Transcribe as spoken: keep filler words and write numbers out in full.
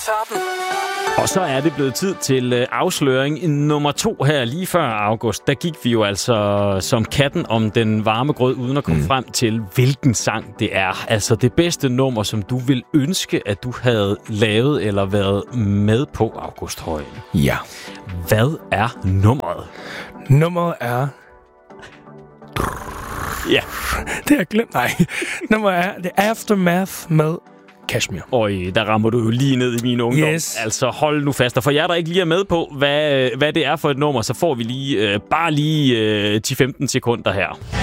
Toppen. Og så er det blevet tid til øh, afsløring nummer to her. Lige før august, der gik vi jo altså som katten om den varme grød, uden at komme mm. frem til, hvilken sang det er. Altså det bedste nummer, som du vil ønske, at du havde lavet eller været med på, August Højen. Ja. Hvad er nummeret? Nummeret er... Ja. Det har jeg glemt. Nej. Nummeret er The Aftermath med Kashmir. Øj, der rammer du jo lige ned i min ungdom. Yes. Altså hold nu fast. Og for jer, der ikke lige er med på, hvad, hvad det er for et nummer, så får vi lige øh, bare lige øh, ti til femten sekunder her.